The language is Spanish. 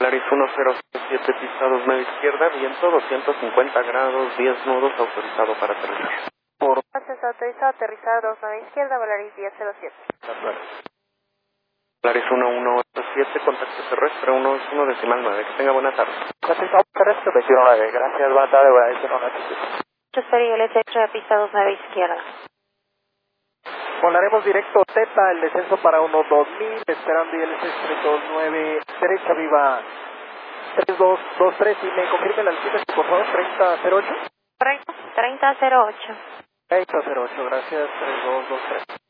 Polaris 1007, pista 29 izquierda, viento 250 grados, 10 nudos, autorizado para aterrizar. Por Gracias, autorizado, aterrizar 29 izquierda, Volaris 1007. Polaris 1107, contacto terrestre 121 decimal 9. Que tenga buena tarde. Contestado terrestre 219, gracias, buenas tardes, Volaris 117. Chester Electra, pista 29 izquierda. Volaremos directo Teta, el descenso para 12000, esperando ILC 329, derecha viva 3223 y me confirme la altitude, por favor, 3008. Correcto, 3008. 3008, gracias, 3223.